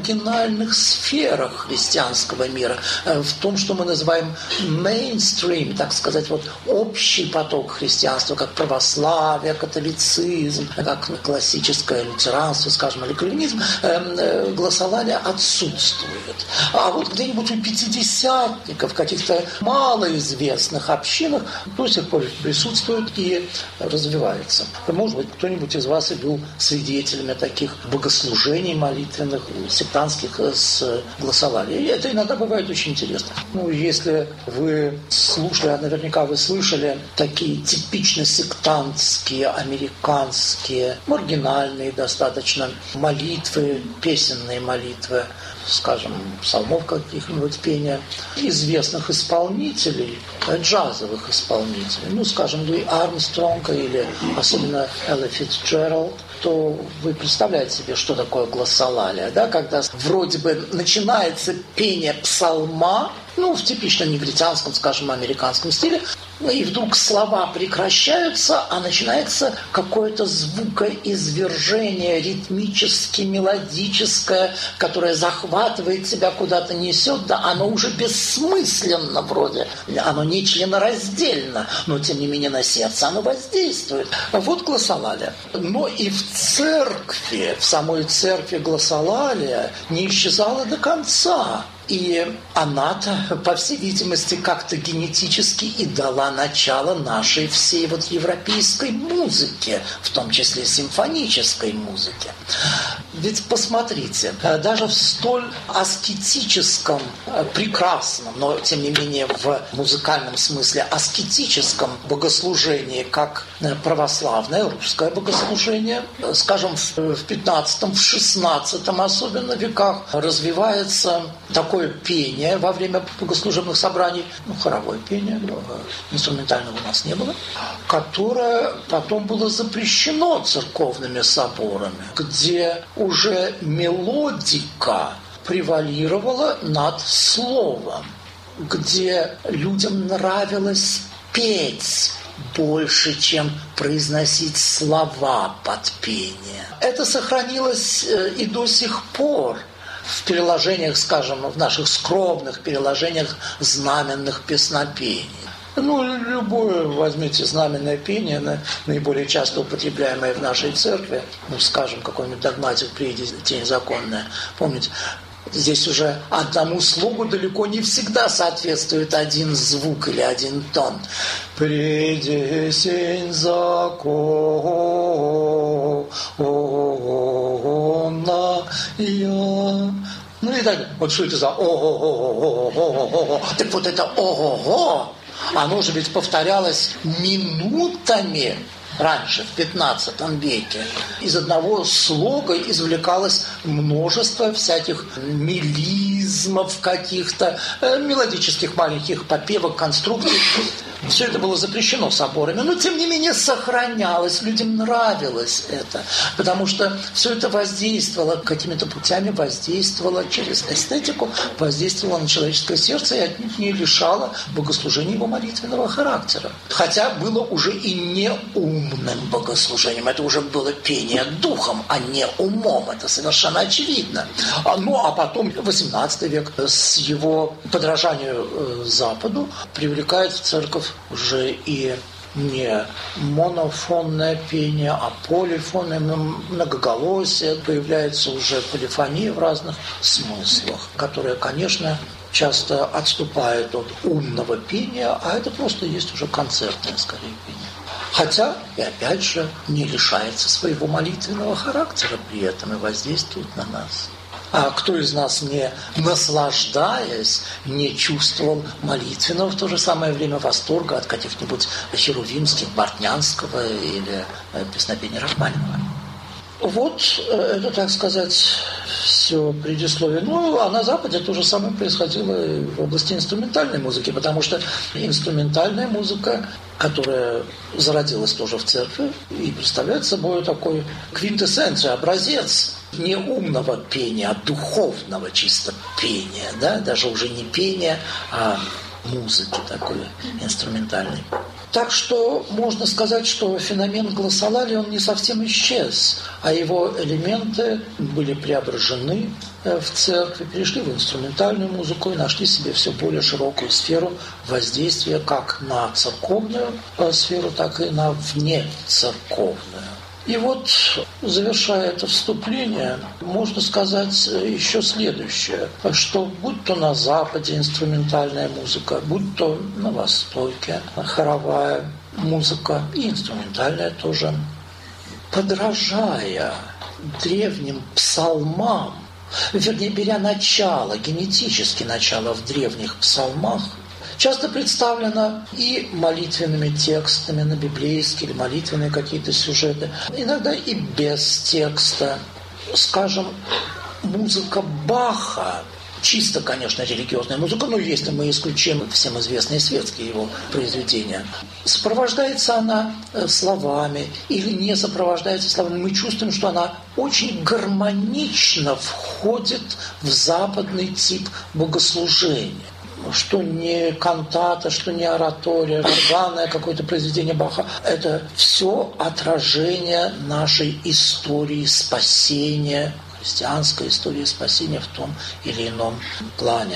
маргинальных сферах христианского мира, в том, что мы называем мейнстрим, так сказать, вот общий поток христианства, как православие, католицизм, как классическое лютеранство, скажем, или кальвинизм, гласолалия отсутствует. А вот где-нибудь у пятидесятников, каких-то малоизвестных общинах до сих пор присутствует и развивается. Может быть, кто-нибудь из вас и был свидетелями таких богослужений молитвенных, сектантских с гласолалией. И это иногда бывает очень интересно. Если вы слушали, наверняка вы слышали такие типично сектантские, американские, маргинальные достаточно молитвы, песенные молитвы, скажем, псалмов каких-нибудь, пения известных исполнителей, джазовых исполнителей, скажем, Луи Армстронга или особенно Элла Фицджеральд, то вы представляете себе, что такое гласолалия, да, когда вроде бы начинается пение псалма, в типично негритянском, скажем, американском стиле, и вдруг слова прекращаются, а начинается какое-то звукоизвержение ритмически мелодическое, которое захватывает тебя, куда-то несет, да, оно уже бессмысленно вроде, оно не членораздельно, но тем не менее на сердце оно воздействует. Вот гласолалия. Но и в церкви, в самой церкви гласолалия не исчезала до конца. И она-то, по всей видимости, как-то генетически и дала начало нашей всей европейской музыке, в том числе симфонической музыке. Ведь посмотрите, даже в столь аскетическом, прекрасном, но тем не менее в музыкальном смысле аскетическом богослужении, как православное русское богослужение, скажем, в 15-м, в 16-м особенно веках развивается такое пение во время богослужебных собраний, хоровое пение, инструментального у нас не было, которое потом было запрещено церковными соборами, где уже мелодика превалировала над словом, где людям нравилось петь больше, чем произносить слова под пение. Это сохранилось и до сих пор в переложениях, скажем, в наших скромных переложениях знаменных песнопений. Любое, возьмите знаменное пение, наиболее часто употребляемое в нашей церкви, скажем, какой-нибудь догматик «Приди, тень законная». Помните, здесь уже одному слогу далеко не всегда соответствует один звук или один тон. «Приди, тень законная». И так далее. Вот что это за ого-го-го-го-го-го? Так вот это ого-го, оно же ведь повторялось минутами раньше, в 15 веке. Из одного слога извлекалось множество всяких мелизмов каких-то, мелодических маленьких попевок, конструкций. Все это было запрещено соборами, но тем не менее сохранялось, людям нравилось это, потому что все это воздействовало какими-то путями, воздействовало через эстетику, воздействовало на человеческое сердце и отнюдь не лишало богослужения его молитвенного характера. Хотя было уже и неумным богослужением, это уже было пение духом, а не умом, это совершенно очевидно. А потом 18 век с его подражанию Западу привлекает в церковь уже и не монофонное пение, а полифонное, многоголосие, появляется уже полифония в разных смыслах, которая, конечно, часто отступает от умного пения, а это просто есть уже концертное, скорее, пение. Хотя, и опять же, не лишается своего молитвенного характера при этом и воздействует на нас. А кто из нас, не наслаждаясь, не чувствовал молитвенного в то же самое время восторга от каких-нибудь херувимских, Бортнянского или песнопения Рахманинова? Вот это, так сказать, все предисловие. А на Западе то же самое происходило и в области инструментальной музыки, потому что инструментальная музыка, которая зародилась тоже в церкви и представляет собой такой квинтэссенцию, образец не умного пения, а духовного чисто пения, да? Даже уже не пения, а музыки такой инструментальной. Так что можно сказать, что феномен глоссолалии, он не совсем исчез, а его элементы были преображены в церкви, перешли в инструментальную музыку и нашли себе все более широкую сферу воздействия как на церковную сферу, так и на внецерковную. И вот, завершая это вступление, можно сказать еще следующее, что будь то на Западе инструментальная музыка, будь то на Востоке хоровая музыка и инструментальная тоже, подражая древним псалмам, вернее, беря начало, генетически начало в древних псалмах, часто представлена и молитвенными текстами на библейские или молитвенные какие-то сюжеты, иногда и без текста. Скажем, музыка Баха, чисто, конечно, религиозная музыка, но если мы исключим всем известные светские его произведения, сопровождается она словами или не сопровождается словами, мы чувствуем, что она очень гармонично входит в западный тип богослужения. Что не кантата, что не оратория, органное какое-то произведение Баха. Это все отражение нашей истории спасения, христианской истории спасения в том или ином плане.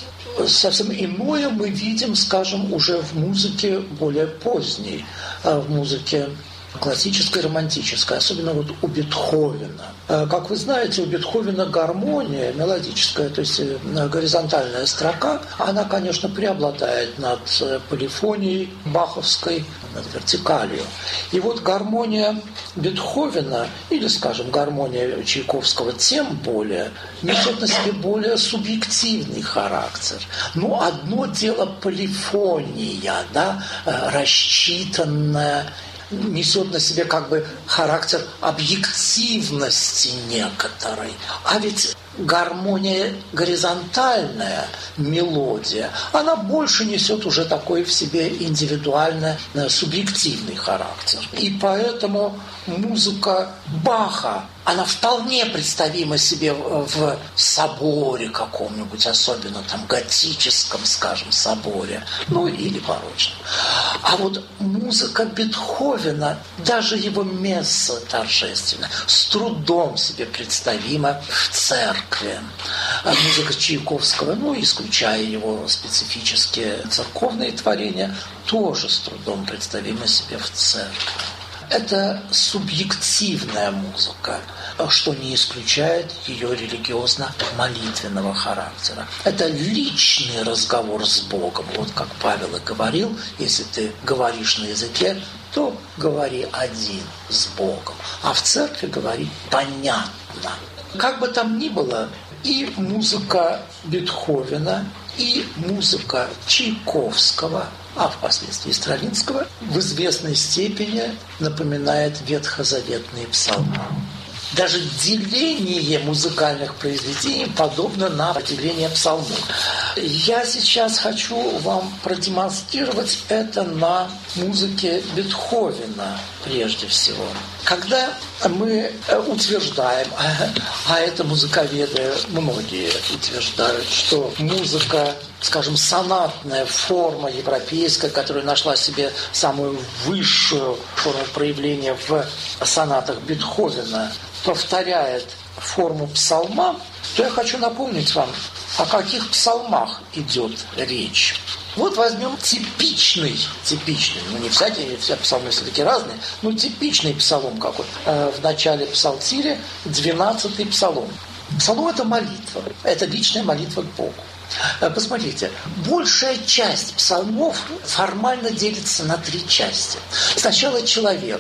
Совсем иное мы видим, скажем, уже в музыке более поздней, в музыке классической, романтической, особенно вот у Бетховена. Как вы знаете, у Бетховена гармония мелодическая, то есть горизонтальная строка, она, конечно, преобладает над полифонией баховской, над вертикалью. И вот гармония Бетховена, или, скажем, гармония Чайковского, тем более, несет на себе более субъективный характер. Но одно дело полифония, да, рассчитанная, несет на себе как бы характер объективности некоторой. А ведь гармония горизонтальная, мелодия, она больше несет уже такой в себе индивидуальный, субъективный характер. И поэтому музыка Баха, она вполне представима себе в соборе каком-нибудь, особенно там готическом, скажем, соборе, ну или барочном. А вот музыка Бетховена, даже его месса торжественная, с трудом себе представима в церкви. А музыка Чайковского, ну, исключая его специфические церковные творения, тоже с трудом представима себе в церкви. Это субъективная музыка, что не исключает ее религиозно-молитвенного характера. Это личный разговор с Богом. Вот как Павел и говорил, если ты говоришь на языке, то говори один с Богом. А в церкви говори понятно. Как бы там ни было, и музыка Бетховена, и музыка Чайковского, а впоследствии Стравинского, в известной степени напоминает ветхозаветные псалмы. Даже деление музыкальных произведений подобно на деление псалмов. Я сейчас хочу вам продемонстрировать это на музыке Бетховена прежде всего. Когда мы утверждаем, а это музыковеды многие утверждают, что музыка, скажем, сонатная форма европейская, которая нашла себе самую высшую форму проявления в сонатах Бетховена, повторяет форму псалма, то я хочу напомнить вам, о каких псалмах идет речь. Вот возьмем типичный, ну не всякие, все псалмы все-таки разные, но типичный псалом какой. В начале псалтиря 12-й псалом. Псалом – это молитва, это личная молитва к Богу. Посмотрите, большая часть псалмов формально делится на 3 части. Сначала человек,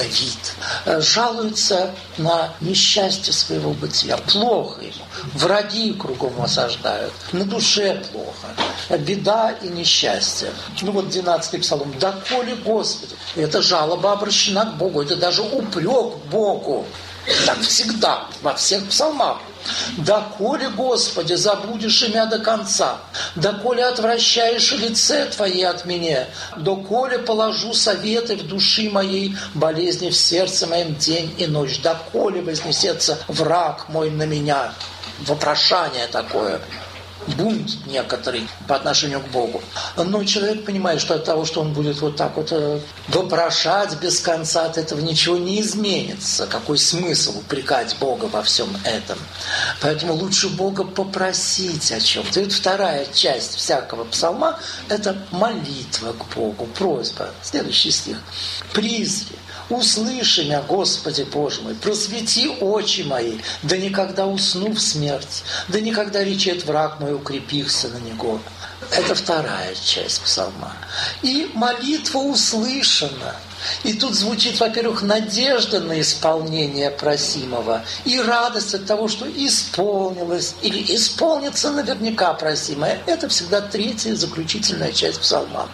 Давид, жалуется на несчастье своего бытия. Плохо ему, враги кругом осаждают, на душе плохо, беда и несчастье. 12-й псалом. «Доколе, Господи». Это жалоба обращена к Богу, это даже упрек Богу. Так всегда, во всех псалмах. «Доколе, Господи, забудешь имя до конца, доколе отвращаешь лице Твое от меня, доколе положу советы в души моей, болезни в сердце моем день и ночь, доколе вознесется враг мой на меня». Вопрошание такое. бунт некоторый по отношению к Богу. Но человек понимает, что от того, что он будет вот так вот вопрошать без конца, от этого ничего не изменится. Какой смысл упрекать Бога во всем этом? Поэтому лучше Бога попросить о чем-то. И вот вторая часть всякого псалма – это молитва к Богу, просьба. Следующий стих. «Призри, услыши меня, Господи Боже мой, просвети очи мои, да никогда усну в смерть, да никогда речет враг мой, укрепихся на него». Это вторая часть псалма. И молитва услышана. И тут звучит, во-первых, надежда на исполнение просимого и радость от того, что исполнилось или исполнится наверняка просимое. Это всегда третья заключительная часть псалма.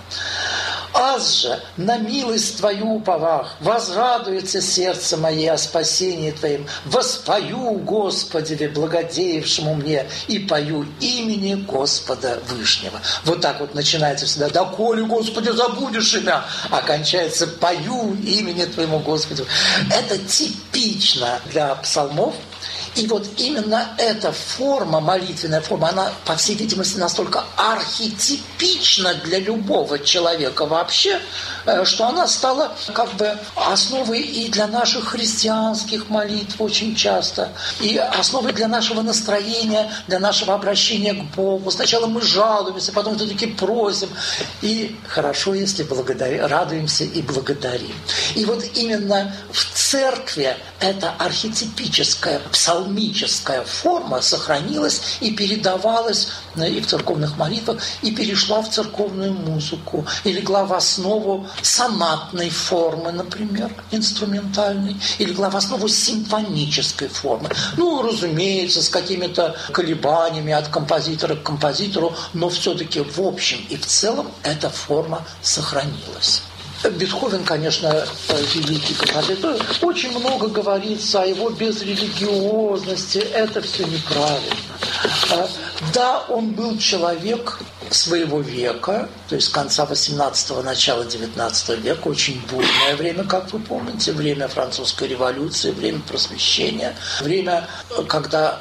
«Аз же на милость Твою уповах, возрадуется сердце мое о спасении Твоим, воспою Господеве, благодеявшему мне, и пою имени Господа Вышнего». Вот так вот начинается всегда: «Доколе, Господи, забудешь меня», а кончается: «Пою имени Твоему, Господи». Это типично для псалмов. И вот именно эта форма, молитвенная форма, она, по всей видимости, настолько архетипична для любого человека вообще, что она стала как бы основой и для наших христианских молитв очень часто, и основой для нашего настроения, для нашего обращения к Богу. Сначала мы жалуемся, потом все-таки просим. И хорошо, если радуемся и благодарим. И вот именно в церкви эта архетипическая псалмическая форма сохранилась и передавалась и в церковных молитвах, и перешла в церковную музыку, и легла в основу сонатной формы, например, инструментальной, и легла в основу симфонической формы. Ну, разумеется, с какими-то колебаниями от композитора к композитору, но все-таки в общем и в целом эта форма сохранилась. Бетховен, конечно, великий композитор. Очень много говорится о его безрелигиозности. Это все неправильно. Да, он был человек своего века, то есть конца 18-го, начала 19 века, очень бурное время, как вы помните, время французской революции, время просвещения, время, когда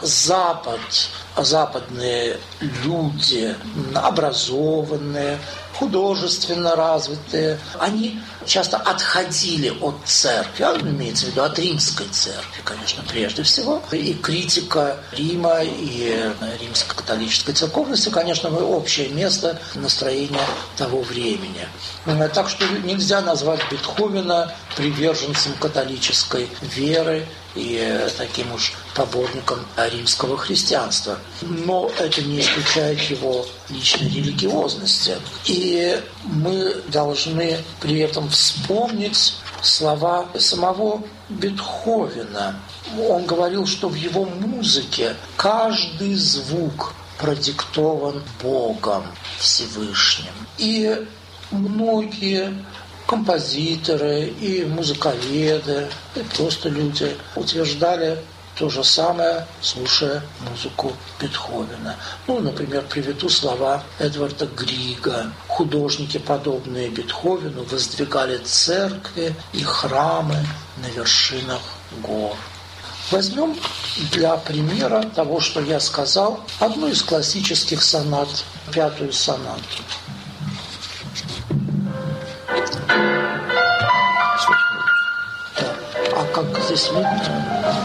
западные люди, образованные, художественно развитые, они часто отходили от церкви, имеется в виду от римской церкви, конечно, прежде всего. И критика Рима и римско-католической церковности, конечно, общее место настроения того времени. Так что нельзя назвать Бетховена приверженцем католической веры и таким уж поборником римского христианства. Но это не исключает его личной религиозности. И мы должны при этом вспомнить слова самого Бетховена. Он говорил, что в его музыке каждый звук продиктован Богом Всевышним. И многие композиторы и музыковеды, и просто люди утверждали то же самое, слушая музыку Бетховена. Ну, например, приведу слова Эдварда Грига. Художники, подобные Бетховену, воздвигали церкви и храмы на вершинах гор. Возьмем для примера того, что я сказал, одну из классических сонат, 5-ю сонату. А как здесь видно?